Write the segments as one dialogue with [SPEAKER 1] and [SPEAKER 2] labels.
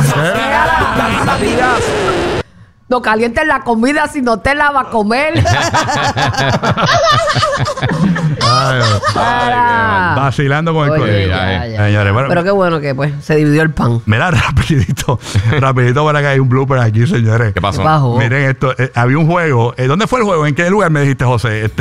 [SPEAKER 1] No calientes la comida si no te la va a comer.
[SPEAKER 2] Vacilando con el colegio.
[SPEAKER 1] Señores, bueno, pero qué bueno que pues se dividió el pan.
[SPEAKER 2] Mira, rapidito para que hay un blooper aquí, señores.
[SPEAKER 3] ¿Qué pasó?
[SPEAKER 2] Miren esto, había un juego. ¿Dónde fue el juego? ¿En qué lugar me dijiste, José?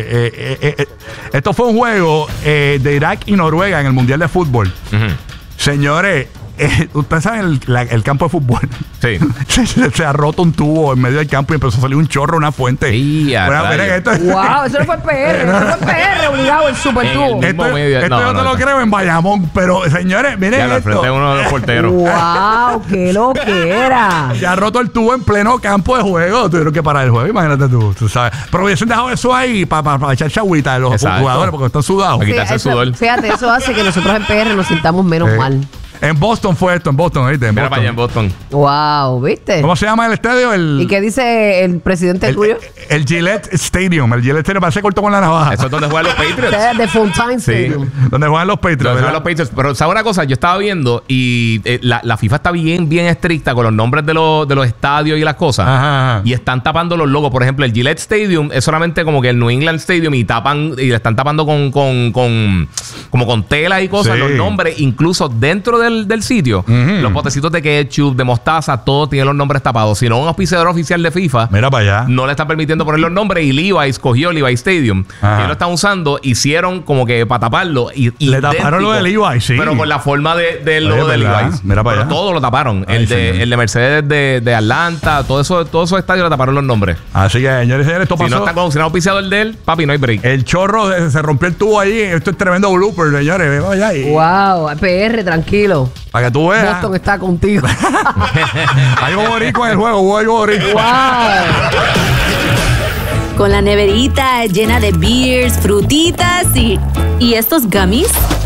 [SPEAKER 2] Esto fue un juego de Irak y Noruega en el Mundial de Fútbol. Señores, ustedes saben el campo de fútbol.
[SPEAKER 3] Sí.
[SPEAKER 2] se ha roto un tubo en medio del campo y empezó a salir un chorro, una fuente.
[SPEAKER 1] Wow, eso no fue PR. Eso fue PR obligado, el super tubo.
[SPEAKER 2] Esto yo no lo creo en Bayamón, pero señores, miren
[SPEAKER 3] esto. Al frente de uno de los porteros.
[SPEAKER 1] Wow, qué lo que era.
[SPEAKER 2] Se ha roto el tubo en pleno campo de juego. Tuvieron que parar el juego, imagínate tú sabes. Pero hubiesen dejado eso ahí para echar chagüita de los jugadores porque están sudados.
[SPEAKER 3] Para quitarse el sudor.
[SPEAKER 1] Fíjate, eso hace que nosotros en PR nos sintamos menos mal.
[SPEAKER 2] En Boston fue esto, ¿viste?
[SPEAKER 3] Mira para allá en Boston.
[SPEAKER 1] Wow, ¿viste?
[SPEAKER 2] ¿Cómo se llama el estadio?
[SPEAKER 1] ¿Y qué dice el presidente tuyo?
[SPEAKER 2] El Gillette Stadium. El Gillette Stadium parece corto con la navaja.
[SPEAKER 3] Eso es donde juegan los Patriots.
[SPEAKER 1] De Fontaine Stadium.
[SPEAKER 2] Donde juegan los Patriots.
[SPEAKER 3] Pero ¿sabes una cosa? Yo estaba viendo y la FIFA está bien estricta con los nombres de los estadios y las cosas.
[SPEAKER 2] Ajá.
[SPEAKER 3] Y están tapando los logos. Por ejemplo, el Gillette Stadium es solamente como que el New England Stadium y le están tapando como con tela y cosas, los nombres, incluso dentro del sitio. Los potecitos de ketchup, de mostaza, todo tiene los nombres tapados. Si no, un auspiciador oficial de FIFA,
[SPEAKER 2] mira para allá,
[SPEAKER 3] no le están permitiendo poner los nombres. Y Levi's cogió Levi's Stadium. Ellos lo están usando, hicieron como que para taparlo. Le
[SPEAKER 2] taparon lo de Levi's, sí.
[SPEAKER 3] Pero con la forma del logo de Levi's.
[SPEAKER 2] Mira para allá.
[SPEAKER 3] Todo lo taparon. El de Mercedes de Atlanta, todos esos estadios le taparon los nombres.
[SPEAKER 2] Así que, señores, esto pasó.
[SPEAKER 3] Si no está con auspiciador de él, papi, no hay break.
[SPEAKER 2] El chorro se rompió el tubo ahí. Esto es tremendo blooper, señores. Vamos allá.
[SPEAKER 1] Wow, PR, tranquilo.
[SPEAKER 2] Para que tú veas.
[SPEAKER 1] Boston está contigo.
[SPEAKER 2] Hay un boricua en el juego, hay un boricua.
[SPEAKER 1] Wow.
[SPEAKER 4] Con la neverita llena de beers, frutitas y estos gummies.